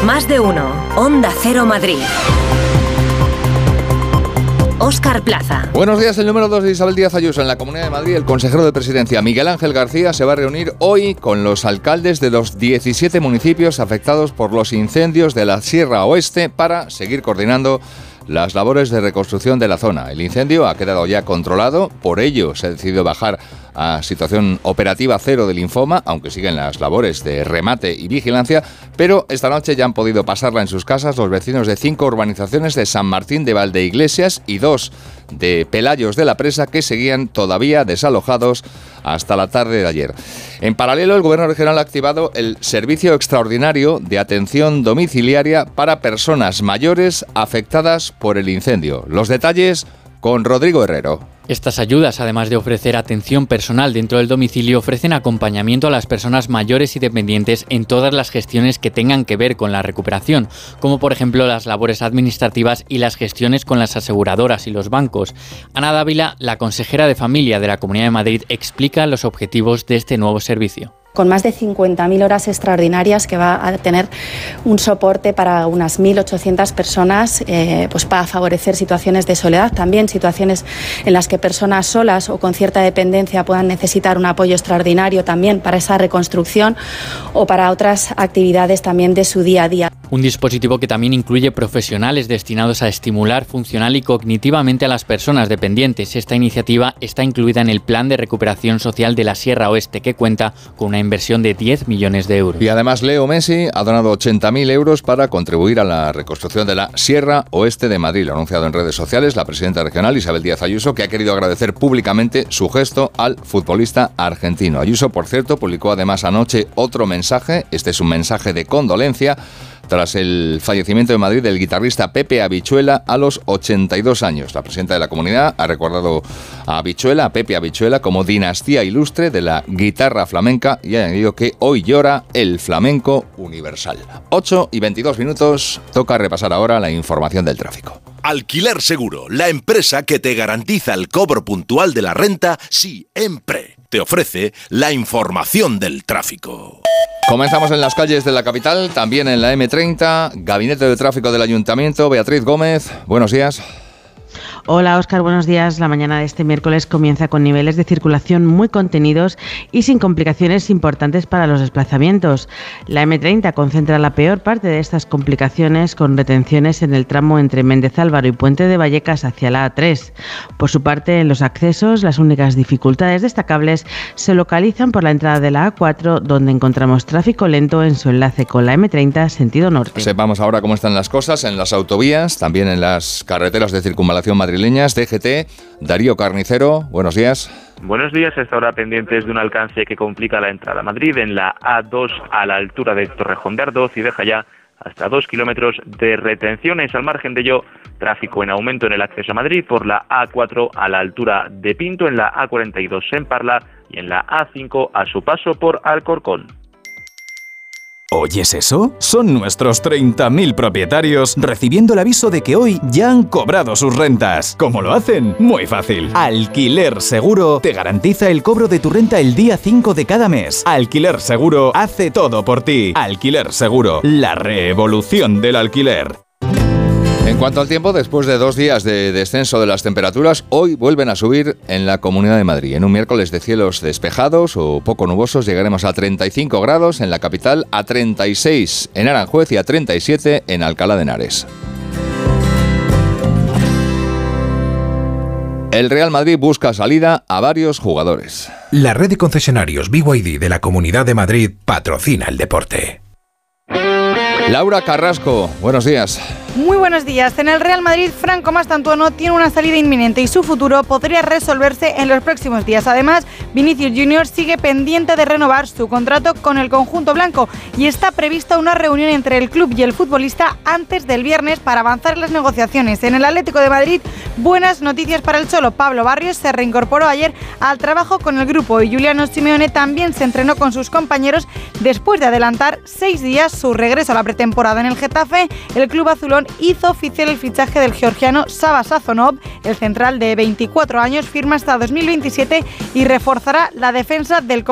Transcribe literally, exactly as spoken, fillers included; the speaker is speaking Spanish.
Más de uno. Onda Cero Madrid. Óscar Plaza. Buenos días. El número dos de Isabel Díaz Ayuso en la Comunidad de Madrid, el consejero de Presidencia Miguel Ángel García, se va a reunir hoy con los alcaldes de los diecisiete municipios afectados por los incendios de la Sierra Oeste para seguir coordinando las labores de reconstrucción de la zona. El incendio ha quedado ya controlado, por ello se ha decidido bajar a situación operativa cero del Infoma, aunque siguen las labores de remate y vigilancia, pero esta noche ya han podido pasarla en sus casas los vecinos de cinco urbanizaciones de San Martín de Valdeiglesias y dos de Pelayos de la Presa, que seguían todavía desalojados hasta la tarde de ayer. En paralelo, el Gobierno regional ha activado el servicio extraordinario de atención domiciliaria para personas mayores afectadas por el incendio. Los detalles con Rodrigo Herrero. Estas ayudas, además de ofrecer atención personal dentro del domicilio, ofrecen acompañamiento a las personas mayores y dependientes en todas las gestiones que tengan que ver con la recuperación, como por ejemplo las labores administrativas y las gestiones con las aseguradoras y los bancos. Ana Dávila, la consejera de Familia de la Comunidad de Madrid, explica los objetivos de este nuevo servicio. Con más de cincuenta mil horas extraordinarias que va a tener un soporte para unas mil ochocientas personas, eh, pues para favorecer situaciones de soledad, también situaciones en las que personas solas o con cierta dependencia puedan necesitar un apoyo extraordinario también para esa reconstrucción o para otras actividades también de su día a día. Un dispositivo que también incluye profesionales destinados a estimular funcional y cognitivamente a las personas dependientes. Esta iniciativa está incluida en el Plan de Recuperación Social de la Sierra Oeste, que cuenta con una inversión de diez millones de euros. Y además Leo Messi ha donado ochenta mil euros para contribuir a la reconstrucción de la Sierra Oeste de Madrid. Lo ha anunciado en redes sociales la presidenta regional Isabel Díaz Ayuso, que ha querido agradecer públicamente su gesto al futbolista argentino. Ayuso, por cierto, publicó además anoche otro mensaje. Este es un mensaje de condolencia tras el fallecimiento en Madrid del guitarrista Pepe Habichuela a los ochenta y dos años. La presidenta de la comunidad ha recordado a Habichuela, a Pepe Habichuela, como dinastía ilustre de la guitarra flamenca y ha añadido que hoy llora el flamenco universal. ocho y veintidós minutos, toca repasar ahora la información del tráfico. Alquiler Seguro, la empresa que te garantiza el cobro puntual de la renta siempre. Te ofrece la información del tráfico. Comenzamos en las calles de la capital, también en la eme treinta, Gabinete de Tráfico del Ayuntamiento. Beatriz Gómez, buenos días. Hola Óscar, buenos días. La mañana de este miércoles comienza con niveles de circulación muy contenidos y sin complicaciones importantes para los desplazamientos. La eme treinta concentra la peor parte de estas complicaciones, con retenciones en el tramo entre Méndez Álvaro y Puente de Vallecas hacia la a tres. Por su parte, en los accesos, las únicas dificultades destacables se localizan por la entrada de la a cuatro, donde encontramos tráfico lento en su enlace con la eme treinta sentido norte. Sepamos ahora cómo están las cosas en las autovías, también en las carreteras de circunvalación madrileñas. D G T, Darío Carnicero, buenos días. Buenos días. Hasta ahora pendientes de un alcance que complica la entrada a Madrid en la a dos a la altura de Torrejón de Ardoz y deja ya hasta dos kilómetros de retenciones. Al margen de ello, tráfico en aumento en el acceso a Madrid por la a cuatro a la altura de Pinto, en la a cuarenta y dos en Parla y en la a cinco a su paso por Alcorcón. ¿Oyes eso? Son nuestros treinta mil propietarios recibiendo el aviso de que hoy ya han cobrado sus rentas. ¿Cómo lo hacen? Muy fácil. Alquiler Seguro te garantiza el cobro de tu renta el día cinco de cada mes. Alquiler Seguro hace todo por ti. Alquiler Seguro, la revolución del alquiler. En cuanto al tiempo, después de dos días de descenso de las temperaturas, hoy vuelven a subir en la Comunidad de Madrid. En un miércoles de cielos despejados o poco nubosos llegaremos a treinta y cinco grados en la capital, a treinta y seis en Aranjuez y a treinta y siete en Alcalá de Henares. El Real Madrid busca salida a varios jugadores. La red de concesionarios B Y D de la Comunidad de Madrid patrocina el deporte. Laura Carrasco, buenos días. Muy buenos días. En el Real Madrid, Franco Mastantuono tiene una salida inminente y su futuro podría resolverse en los próximos días. Además, Vinicius Junior sigue pendiente de renovar su contrato con el conjunto blanco y está prevista una reunión entre el club y el futbolista antes del viernes para avanzar en las negociaciones. En el Atlético de Madrid, buenas noticias para el Cholo. Pablo Barrios se reincorporó ayer al trabajo con el grupo y Juliano Simeone también se entrenó con sus compañeros después de adelantar seis días su regreso a la pretemporada en el Getafe. El club azulón hizo oficial el fichaje del georgiano Sava Sazonov. El central de veinticuatro años firma hasta dos mil veintisiete y reforzará la defensa del